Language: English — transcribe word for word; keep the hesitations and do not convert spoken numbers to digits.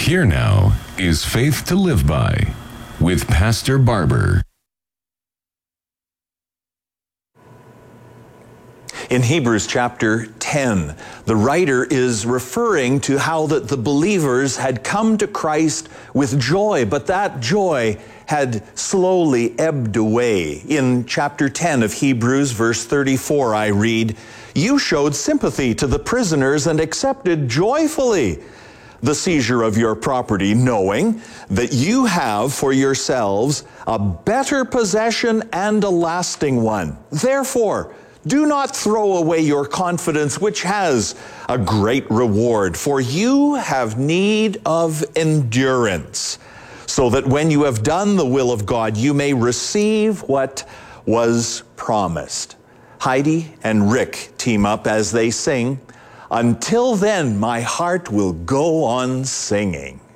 Here now is Faith to Live By with Pastor Barber. In Hebrews chapter ten, the writer is referring to how that the believers had come to Christ with joy, but that joy had slowly ebbed away. In chapter ten of Hebrews, verse thirty-four, I read, "You showed sympathy to the prisoners and accepted joyfully the seizure of your property, knowing that you have for yourselves a better possession and a lasting one. Therefore, do not throw away your confidence, which has a great reward, for you have need of endurance, so that when you have done the will of God, you may receive what was promised." Heidi and Rick team up as they sing, "Until then, my heart will go on singing."